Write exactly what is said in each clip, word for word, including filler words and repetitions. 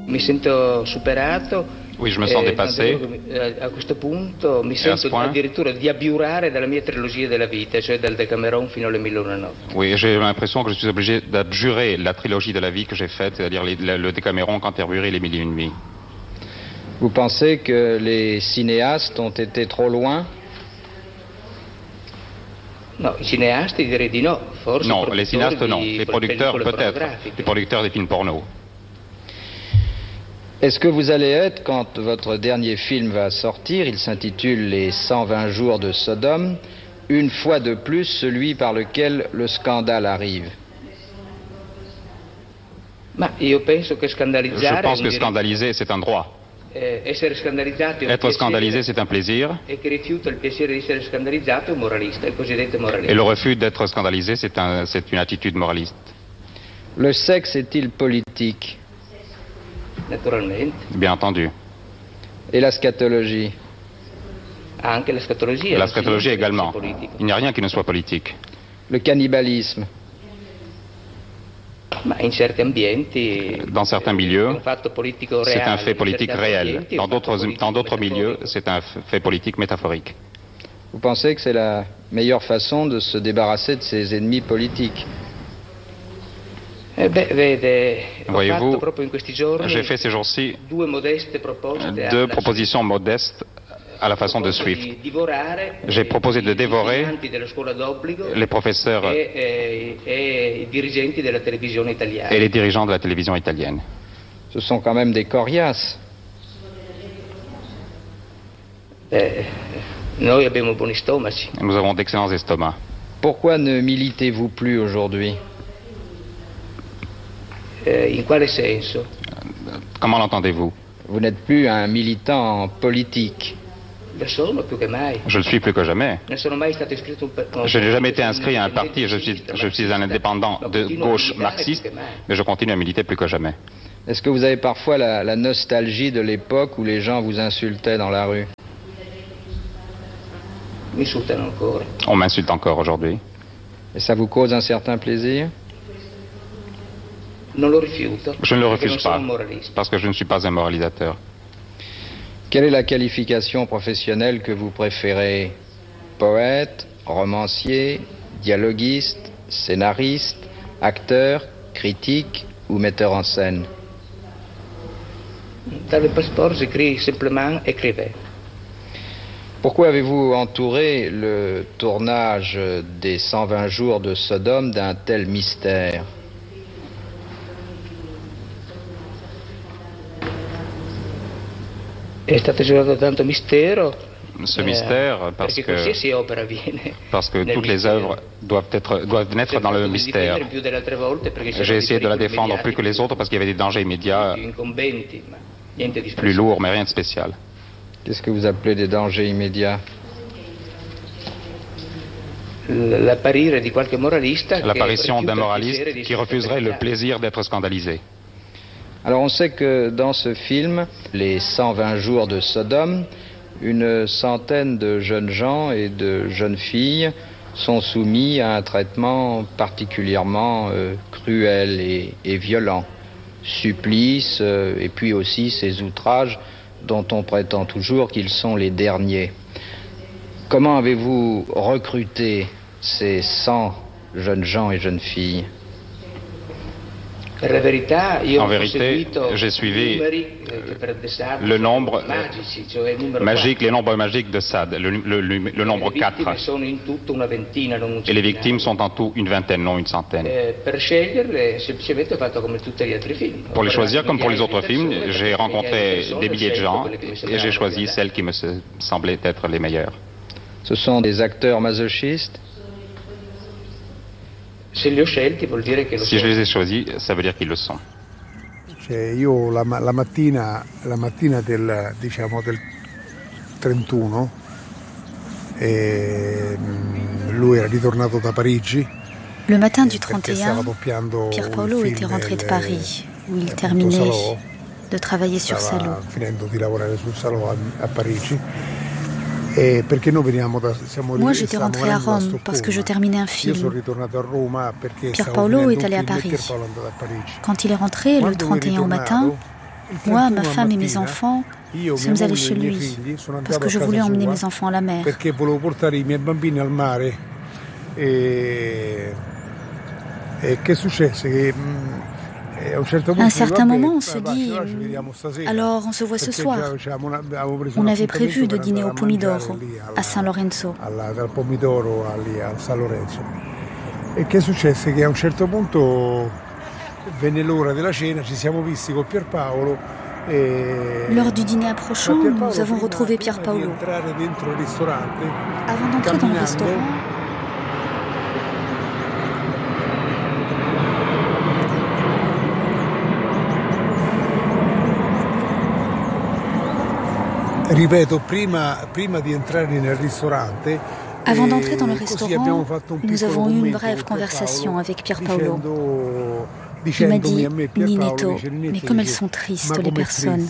Mi sento superato. Oui, je me sens dépassé. A questo punto mi sento addirittura di abiurare dalla mia trilogia della vita, cioè dal Decameron fino alle Mille e una notti. Oui, j'ai l'impression que je suis obligé d'abjurer la trilogie de la vie que j'ai faite, c'est-à-dire les, le, le Decameron, Canterbury et les Mille et une nuits. Vous pensez que les cinéastes ont été trop loin? No, i cinéastes, direi di no. Forse non, les cinéastes non. Les producteurs peut-être. Les producteurs des films porno. Est-ce que vous allez être, quand votre dernier film va sortir, il s'intitule Les cent vingt jours de Sodome, une fois de plus celui par lequel le scandale arrive? Ma io penso che scandalizzare. Je pense que scandaliser, c'est un droit. Eh, essere scandalizzato è un Être scandalisé, c'est un plaisir. E chi rifiuta il piacere di essere scandalizzato è un moralista, il cosiddetto moralista. Et le refus d'être scandalisé, c'est un, c'est une attitude moraliste. Le sexe est-il politique? Naturalmente. Bien entendu. Et la scatologie? Anche la scatologia. La scatologie également. Il n'y a rien qui ne soit politique. Le cannibalisme? Ma in certi ambienti, dans certains milieux, c'est un fait politique réel. Dans d'autres, dans d'autres milieux, c'est un fait politique métaphorique. Vous pensez que c'est la meilleure façon de se débarrasser de ses ennemis politiques? Eh beh, vede, Voyez-vous, proprio in questi giorni j'ai fait ces jours-ci deux, modeste deux propositions modestes à la façon de Swift. J'ai proposé de dévorer les professeurs et, et, et dirigenti della televisione italiana. Et les dirigeants de la télévision italienne. Ce sont quand même des coriaces. Eh, noi abbiamo buoni stomaci. Nous avons d'excellents estomacs. Pourquoi ne militez-vous plus aujourd'hui? Eh, in quale senso? Comment l'entendez-vous? Vous n'êtes plus un militant politique. Je le suis plus que jamais. Je n'ai jamais été inscrit à un parti, je suis, je suis un indépendant de gauche marxiste, mais je continue à militer plus que jamais. Est-ce que vous avez parfois la, la nostalgie de l'époque où les gens vous insultaient dans la rue? On m'insulte encore aujourd'hui. Et ça vous cause un certain plaisir? Je ne le refuse pas, parce que je ne suis pas un moralisateur. Quelle est la qualification professionnelle que vous préférez? Poète, romancier, dialoguiste, scénariste, acteur, critique ou metteur en scène? Dans le passeport, j'écris simplement écrivain. Pourquoi avez-vous entouré le tournage des cent vingt jours de Sodome d'un tel mystère? È stato girato tanto mistero. Ce mystère, parce que, parce que toutes les œuvres doivent, être, doivent naître dans le mystère. J'ai essayé de la défendre plus que les autres parce qu'il y avait des dangers immédiats plus lourds, mais rien de spécial. Qu'est-ce que vous appelez des dangers immédiats? L'apparition d'un moraliste qui refuserait le plaisir d'être scandalisé. Alors on sait que dans ce film, les cent vingt jours de Sodome, une centaine de jeunes gens et de jeunes filles sont soumis à un traitement particulièrement euh, cruel et, et violent. Supplices euh, et puis aussi ces outrages dont on prétend toujours qu'ils sont les derniers. Comment avez-vous recruté ces cent jeunes gens et jeunes filles? En vérité, j'ai suivi le nombre magique, les nombres magiques de Sade, le, le, le, le nombre quatre. Et les victimes sont en tout une vingtaine, non une centaine. Pour les choisir, comme pour les autres films, j'ai rencontré des milliers de gens et j'ai choisi celles qui me semblaient être les meilleures. Ce sont des acteurs masochistes? Si je les ai choisis, ça veut dire qu'ils le sont. Cioè io la, la mattina, la mattina del, diciamo, del trentuno, e lui era ritornato da Parigi. Le matin du trente et un, Pier Paolo était rentré de Paris, où il terminait de travailler sur Salo. Finendo di lavorare sul Salo a, a Parigi. Moi, j'étais rentré à Rome parce que je terminais un film. Pier Paolo est allé à Paris. Quand il est rentré le trente et un au matin, Moi, ma femme et mes enfants sommes allés chez lui parce que je voulais emmener mes enfants à la mer. Perché volevo portare i miei bambini al mare. E, e che successe? Che à un certain moment, on se dit, alors on se voit ce soir. On avait prévu de dîner au Pomodoro, à San Lorenzo. Al Pomodoro lì a San Lorenzo. E che successe? Che a un certo punto venne l'ora della cena, ci siamo visti con Pierpaolo. L'heure du dîner approchant, nous avons retrouvé Pierpaolo. Avant d'entrer dans le restaurant, Ripeto, prima, prima di entrare nel ristorante, avant d'entrer dans le restaurant, nous avons eu une brève conversation avec Pierpaolo. Il m'a dit, Ninetto, mais comme elles sont tristes, les personnes.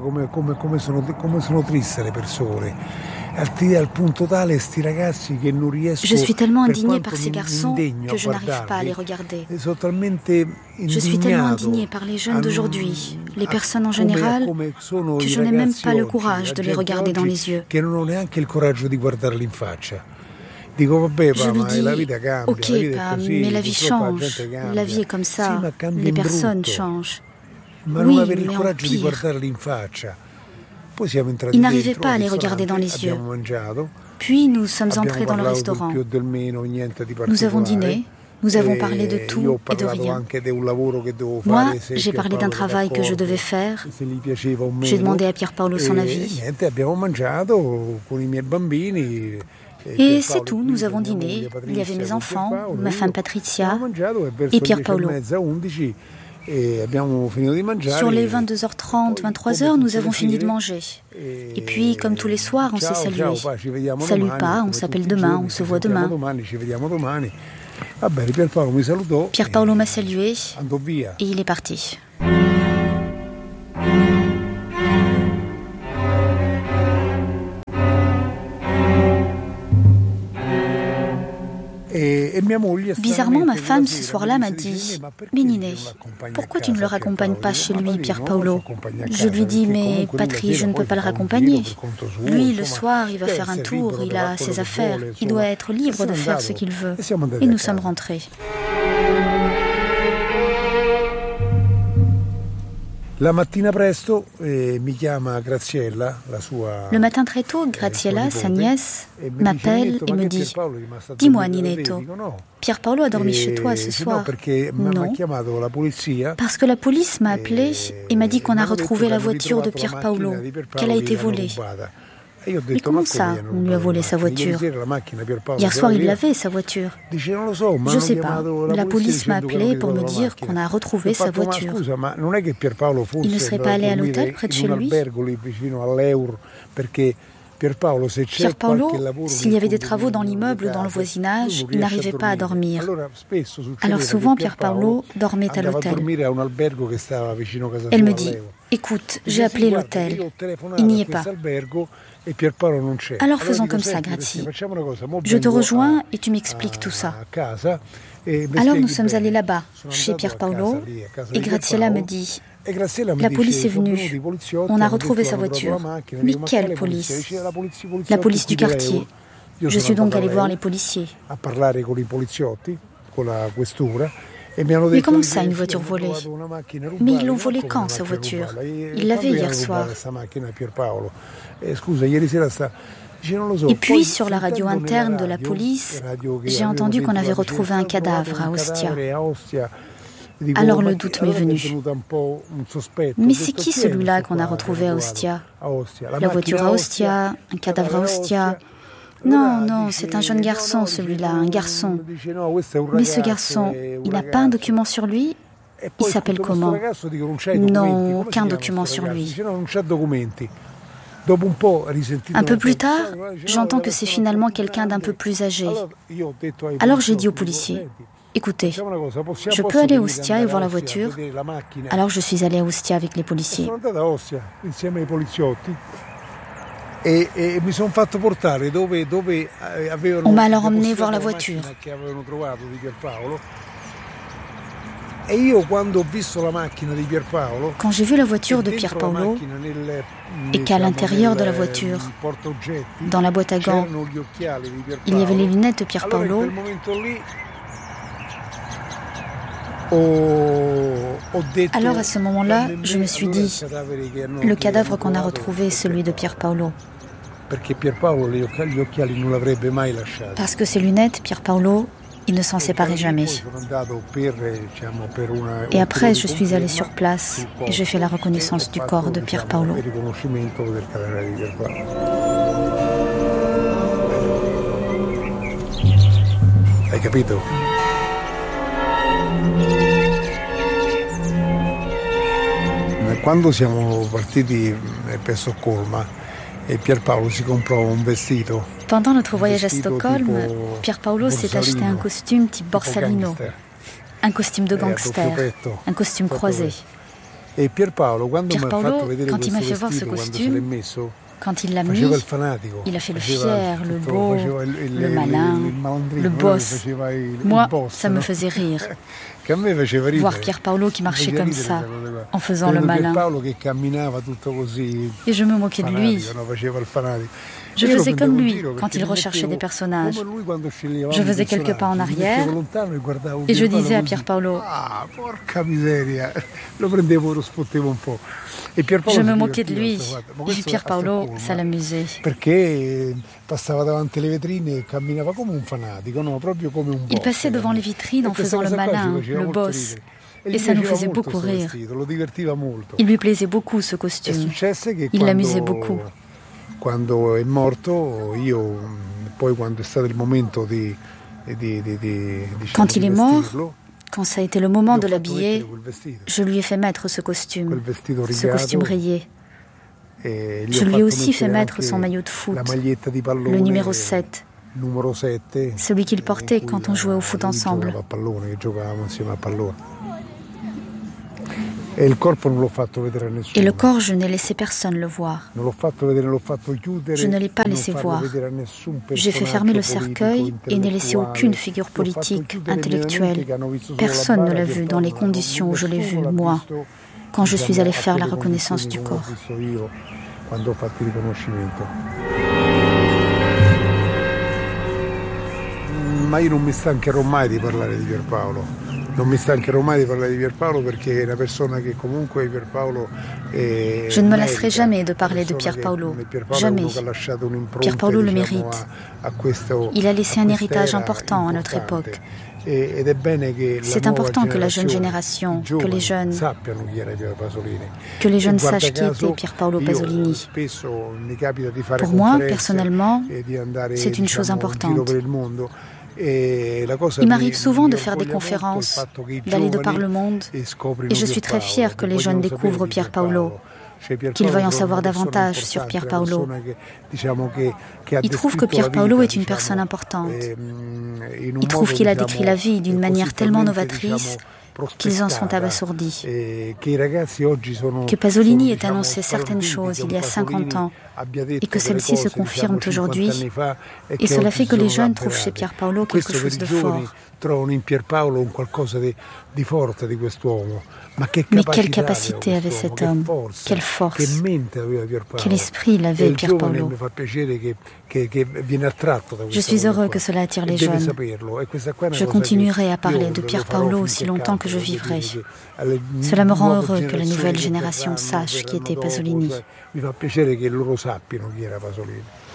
Je suis tellement indigné par ces garçons que je n'arrive pas à les regarder. Je suis tellement indigné par les jeunes d'aujourd'hui, les personnes en général, que je n'ai même pas le courage de les regarder dans les yeux. Je lui dis, ok, pa, mais la vie change, la vie est comme ça, les personnes changent. Oui, mais en pire. Il n'arrivait pas à les regarder dans les yeux. Puis nous sommes entrés dans le restaurant. Nous avons dîné. Nous avons parlé de tout et de rien. Moi, j'ai parlé d'un travail que je devais faire. J'ai demandé à Pierpaolo son avis. Et c'est tout, nous avons dîné. Il y avait mes enfants, ma femme Patricia et Pierpaolo. Sur les vingt-deux heures trente, vingt-trois heures, nous avons fini de manger. Et puis, comme tous les soirs, on s'est salué. Salut pas, on s'appelle demain, on se voit demain. Pierpaolo m'a salué et il est parti. Bizarrement, ma femme, ce soir-là, m'a dit « Mais Niné, pourquoi tu ne le raccompagnes pas chez lui, Pierpaolo ?» Je lui dis « Mais Patri, je ne peux pas le raccompagner. Lui, le soir, il va faire un tour, il a ses affaires, il doit être libre de faire ce qu'il veut. » Et nous sommes rentrés. La mattina presto, eh, mi chiama Graziella, la sua... Le matin très tôt, Graziella, sa nièce, m'appelle et me dit « Dis-moi, Ninetto, Pierpaolo a dormi chez toi ce soir ?» Non, parce que la police m'a appelé et m'a dit qu'on a retrouvé la voiture de Pierpaolo, qu'elle a été volée. Mais comment ça, on lui a volé sa voiture? Hier soir, il l'avait, sa voiture. Je ne sais pas. La police m'a appelé pour me dire qu'on a retrouvé sa voiture. Il ne serait pas allé à l'hôtel près de chez lui? Pierpaolo, s'il y avait des travaux dans l'immeuble ou dans le voisinage, il n'arrivait pas à dormir. Alors souvent, Pierpaolo dormait à l'hôtel. Elle me dit, écoute, j'ai appelé l'hôtel, il n'y est pas. Alors faisons comme ça, Grazie. Je te rejoins et tu m'expliques tout ça. Alors nous sommes allés là-bas, chez Pierpaolo, et Graziella me dit, la police est venue, on a retrouvé sa voiture. Mais quelle police? La police du quartier. Je suis donc allé voir les policiers. Mais comment ça, une voiture volée? Mais ils l'ont volée quand, sa voiture? Ils l'avaient hier soir. Et puis, sur la radio interne de la police, j'ai entendu qu'on avait retrouvé un cadavre à Ostia. Alors le doute m'est venu. Mais c'est qui celui-là qu'on a retrouvé à Ostia? La voiture à Ostia, un cadavre à Ostia. Non, non, c'est un jeune garçon, celui-là, un garçon. Mais ce garçon, il n'a pas un document sur lui? Il s'appelle comment? Non, aucun document sur lui. Un peu plus tard, j'entends que c'est finalement quelqu'un d'un peu plus âgé. Alors j'ai dit aux policiers, écoutez, je peux aller à Ostia et voir la voiture? Alors je suis allé à Ostia avec les policiers. On m'a alors emmené voir la voiture. Quand j'ai vu la voiture de Pierpaolo et qu'à l'intérieur de la voiture, dans la boîte à gants, il y avait les lunettes de Pierpaolo, alors à ce moment-là, je me suis dit, le cadavre qu'on a retrouvé est celui de Pierpaolo. Parce que ses lunettes, Pierpaolo, il ne s'en séparait jamais. Et après, je suis allée sur place et j'ai fait la reconnaissance du corps de Pierpaolo. Hai capito? Quando siamo partiti per Stoccolma e Pierpaolo si comprò un vestito. Pendant notre voyage à Stockholm, Pierpaolo s'est acheté un costume type Borsalino, un costume de gangster, un costume croisé. Et Pierpaolo, Pierpaolo, quand il m'a fait voir ce costume, quand il l'a mis, il a fait le fier, le beau, le malin, le boss. Moi, ça me faisait rire. Voir Pierpaolo qui marchait comme ça, en faisant le malin. Et je me moquais de lui. Je faisais comme lui quand il recherchait des personnages. Je faisais quelques pas en arrière et je disais à Pierpaolo: je me moquais de lui et Pierpaolo, ça l'amusait. Il passait devant les vitrines en faisant le malin, le boss. Et ça nous faisait beaucoup rire. Il lui plaisait beaucoup ce costume. Il l'amusait beaucoup. Quando è morto, io poi quando è stato il momento di di di di Quand il est mort, quand ça a été le moment de l'habiller, je lui ai fait mettre ce costume, ce costume rayé. Je lui ai aussi fait mettre son maillot de foot, le numéro sept, celui qu'il portait quand on jouait au foot ensemble. Et le corps, je n'ai laissé personne le voir. Je ne l'ai pas laissé voir. J'ai fait fermer le cercueil et n'ai laissé aucune figure politique, intellectuelle. Personne ne l'a vu dans les conditions où je l'ai vu, moi, quand je suis allé faire la reconnaissance du corps. Ma io non mi stancherò mai di parlare di Pierpaolo. Non mi stancherò mai di parlare di Pierpaolo perché è una persona che comunque Pierpaolo è Je ne me lasserai jamais de parler de Pierpaolo. Jamais. Pierpaolo le mérite. Il a laissé un héritage important à notre époque. C'est important que la jeune génération, que les jeunes, que les jeunes sachent qui était Pierpaolo Pasolini. Pour moi, personnellement, c'est une chose importante. Il m'arrive souvent de faire des conférences, d'aller de par le monde, et je suis très fière que les jeunes découvrent Pierpaolo, qu'ils veuillent en savoir davantage sur Pierpaolo. Ils trouvent que Pierpaolo est une personne importante. Ils trouvent qu'il a décrit la vie d'une manière tellement novatrice qu'ils en sont abasourdis. Que Pasolini ait annoncé certaines choses il y a cinquante ans et que celles-ci se confirment aujourd'hui, et cela fait que les jeunes trouvent chez Pierpaolo quelque chose de fort. Mais quelle capacité avait cet homme, quelle force, quel esprit il avait, Pierpaolo. Je suis heureux que cela attire les jeunes. Je continuerai à parler de Pierpaolo aussi longtemps que je vivrai. Cela me rend heureux que la nouvelle génération sache qui était Pasolini.